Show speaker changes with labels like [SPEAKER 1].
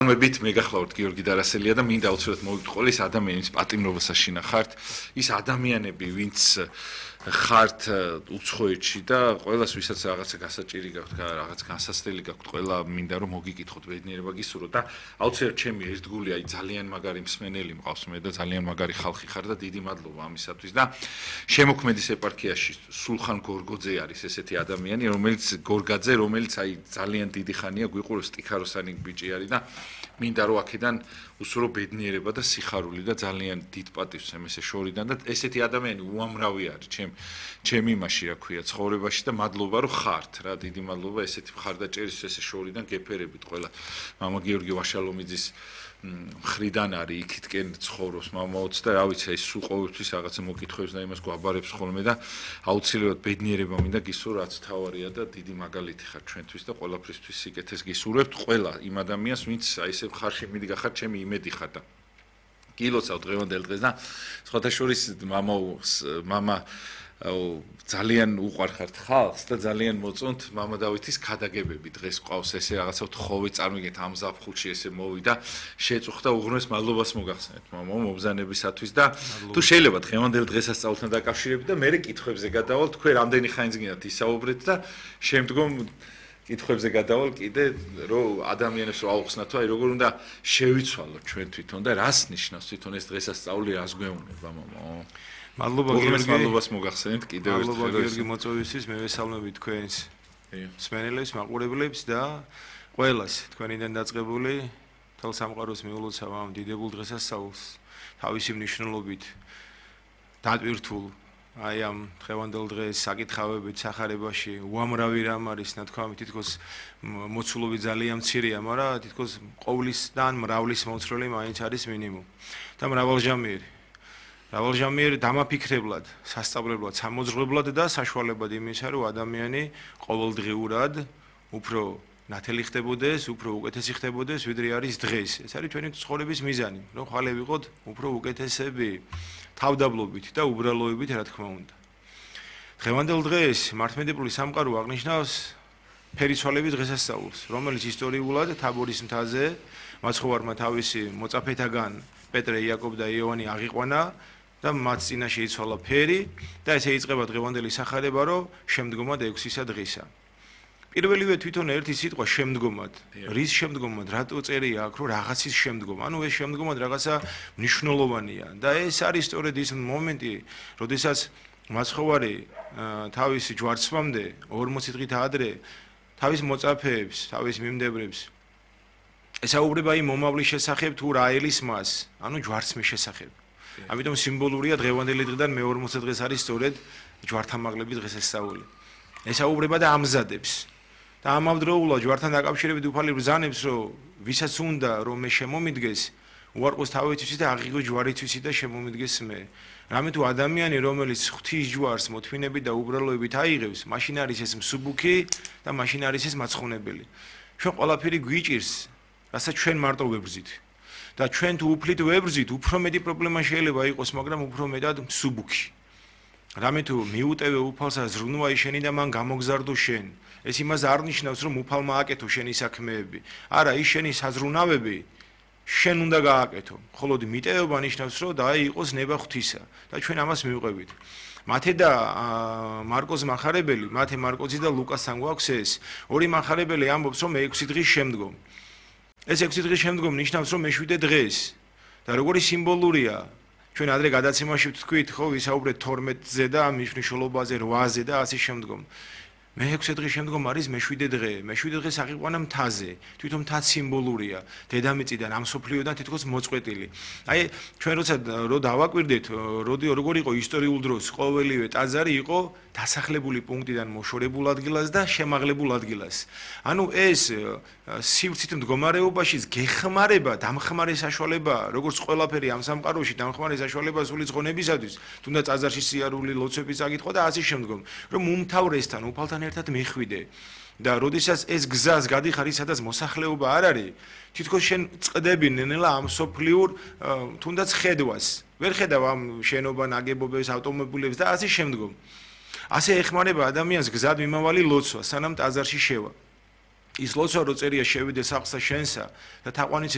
[SPEAKER 1] მებით მეგახლავთ გიორგი დარასელია და მინდა უცბად მოვიტყოლი ის ადამიანის პატიმრობასაც შინახართ ის ადამიანები ვინც ხართ უცხოეთში და ყველას ვისაც რაღაცა გასაჭირი გაქვთ რაღაც განსაცდელი გაქვთ ყველა მინდა რომ მოგიკითხოთ ბედნიერება გისურვოთ და აუცილებლად ჩემი ერთგული აი ძალიან მაგარი მსმენელი მყავს მე და ძალიან მაგარი ხალხი ხარ და დიდი მადლობა ამისათვის და შემოქმედის ეპარქიაში სულხან გორგოძე არის ესეთი ადამიანი რომელიც აი ძალიან დიდი ხანია გვიყურებს ტიქაროსანი ბიჭი არის და მინდა რომ აქედან უსურო ბედნიერება და სიხარული და ძალიან დიდ პატივს ემესე შორიდან და ესეთი ადამიანი უამრავი არის ჩემი იმაში რა ქვია ცხოვრებაში და მადლობა რომ ხართ რა დიდი მადლობა ესეთი მხარდაჭერის ესე შორიდან გეფერებით ყველა მამა გიორგი ვაშალომიძის მხრიდან არის იქითკენ ცხოვრობს მამაოც და რა ვიცი ის სულ ყოველთვის რაღაცა მოკითხებს და იმას გვაბარებს ხოლმე და აუცილებლად ბედნიერება მინდა გისურვო რაც თავარია და დიდი მაგალითი ხარ ჩვენთვის და ყველაფრისთვის სიკეთეს გისურვებთ ყველა იმ ადამიანს ვინც აი ესე ხარში მიდგა ხარ ჩემი იმედი ხარ და გილოცავ დღევანდელ დღეს და სხვათა შორის მამა ძალიან უყვარხართ ხალხს და ძალიან მოწონთ მამა დავითის ქადაგებები დღეს ყავს ესე რაღაცა თხოვე წარმოგეთ ამ ზაფხულში ესე მოვიდა შეწუხდა უღრმეს მადლობას მოგახსენეთ მამა მობზანებისათვის და თუ შეიძლება დღევანდელ დღესასწაულთან დაკავშირებით და მე კითხვებზე გადავალ თქვენ რამდენი ხანს გინდათ ისაუბრეთ და შემდგომ კითხვებზე გადავალ კიდე რომ ადამიანებს რო აუხსნათ თუ აი როგორ უნდა შევიცვალოთ ჩვენ თვითონ და რას ნიშნავს თვითონ ეს დღესასწაული რას გვეუბნება მამა
[SPEAKER 2] მადლობა გიორგი
[SPEAKER 1] მადლობას მოგახსენეთ კიდევ ერთხელ
[SPEAKER 2] მადლობა გიორგი მოწვევისთვის მე ვესალმები თქვენს მსმენელებს მაყურებლებს და ყველას თქვენიდან დაწყებული თელ სამყაროს მიულოცავ ამ დიდებულ დღესასწაულს თავისი მნიშვნელობით დატვირთულ აი ამ დღევანდელ დღეს საკითხავებით სახარებაში უამრავი რამ არის ნათქვამი თითქოს მოცულობი ძალიან მცირეა მაგრამ თითქოს ყოვლისგან მრავლის მომცროლი მაინც არის მინიმუმ და მრავალჟამიერი დამაფიქრებლად, სასწავლებლად, სამოძღვრებლად და საშუალებად იმისა, რომ ადამიანი ყოველდღიურად უფრო ნათელი ხდებოდეს, უფრო უკეთესი ხდებოდეს, ვიდრე არის დღეს. ეს არის ჩვენი ცხოვრების მიზანი, რომ ხვალე ვიყოთ უფრო უკეთესები, თავდაბლობით და უბრალოებით, რა თქმა უნდა. დღევანდელ დღეს მართლმადიდებლური სამყარო აღნიშნავს ფერიცვალების დღესასწაულს, რომელიც ისტორიულად თაბორის მთაზე მაცხოვარმა თავისი მოწაფეთაგან პეტრე, იაკობ და იოანე აღიყვანა და მათ წინაშე იცვალა ფერი და ესე იწყება დღევანდელი სახარება, რომ შემდგომად 6-ისა დღისა. პირველივე თვითონ ერთი სიტყვა შემდგომად, რის შემდგომად, რატო წერია აქ, რომ რაღაცის შემდგომ, ანუ ეს შემდგომად რაღაცა მნიშვნელოვანია და ეს არის სწორედ ის მომენტი, როდესაც მაცხოვარი თავისი ჯვარცმამდე 40 დღით ადრე თავის მოწაფეებს, თავის მიმდევრებს ესაუბრება იმ მომავლის შესახებ თუ რა ელის მას, ანუ ჯვარცმის შესახებ. ამიტომ სიმბოლურია დღევანდელი დღიდან მე 40 დღეს არის სწორედ ჯვართამაღლების დღესასწაული. ესაუბრება და ამზადებს. და ამავდროულად ჯვართან დაკავშირებით უფალი ბრძანებს, რომ ვისაც უნდა რომ მე შემომიდგეს, უარყოს თავისთვისი და აღიღო ჯვარითვისი და შემომიდგეს მე. რამე თუ ადამიანი რომელიც ღვთის ჯვარს მოთმინებით და უბრალოებით აიღებს, მაშინ არის ეს მსუბუქი და მაშინ არის ეს მაცხოვნებელი. ჩვენ ყველაფერი გვიჭირს რასაც ჩვენ მარტო ვებრძით და ჩვენ თუ უფლით ვებრძით, უფრო მეტი პრობლემა შეიძლება იყოს, მაგრამ უფრო მეტად მსუბუქი. რამე თუ მიუტევე უფალსა ზრუნვა შენი და მან გამოგზარდო შენ. ეს იმას არ ნიშნავს, რომ უფალმა აკეთო შენი საქმეები. არა, ის შენი საზრუნავები შენ უნდა გააკეთო. ხოლო მიტევება ნიშნავს, რომ დაიყოს ნება ღვთისა და ჩვენ ამას მივყვებით. მათე და მარკოს მახარებელი, მათე მარკოზი და ლუკასთან გვაქვს ეს. ორი მახარებელი ამბობს, რომ 6 დღის შემდგომ ეს 6 დღის შემდგომ ნიშნავს, რომ მე-7 დღეს და როგორი სიმბოლურია. ჩვენ ადრე გადაცემაში ვთქვით, ხო, ვისაუბრეთ 12-ზე და მის მნიშვნელობაზე 8-ზე და ასე შემდგომ. მე-6 დღის შემდგომ არის მე-7 დღე. მე-7 დღეს აღიყვანა მთაზე. თვითონ მთა სიმბოლურია. დედამიწიდან ამ სოფლიოდან თითქოს მოწყვეტილი. აი, ჩვენ როცა დავაკვირდეთ, როგორ იყო ისტორიულ დროს, ყოველივე ტაძარი იყო დასახლებული პუნქტიდან მოშორებულ ადგილას და შემაღლებულ ადგილას. ანუ ეს სივრცით მდგომარეობაში გეხმარება, დამხმარე საშუალება, როგორც ყველაფერი ამ სამყაროში დამხმარე საშუალება სული ზღონებისათვის, თუნდაც ტაძარში სიარული ლოცვების წაკითხვა და ასე შემდგომ, რომ უმთავრესთან, უფალთან ერთად მიხვიდე. და როდესაც ეს გზას გადიხარ, სადაც მოსახლეობა არ არის, თითქოს შენ წყდები ნელა ამ სოფლიურ თუნდაც ხედვას. ვერ ხედავ ამ შენობა ნაგებობებს, ავტომობილებს და ასე შემდგომ. ასე ეხმარება ადამიანს გზად მიმავალი ლოცვა, სანამ ტაძარში შევა. ის ლოცვა რო წერია შევიდე სახლსა შენსა და თაყვანიცე